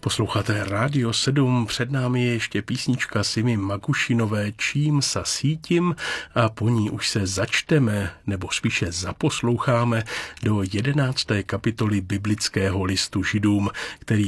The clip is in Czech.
Posloucháte Rádio 7, před námi je ještě písnička Simi Magušinové Čím sa sítím a po ní už se začteme, nebo spíše zaposloucháme do 11. kapitoly biblického listu Židům, který